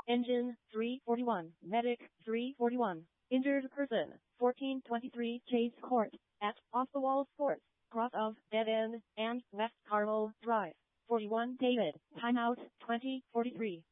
Engine 341, Medic 341, Injured Person 1423 Chase Court, at Off the Wall Sports, cross of Dead End and West Carmel Drive. 41 David, timeout 2043.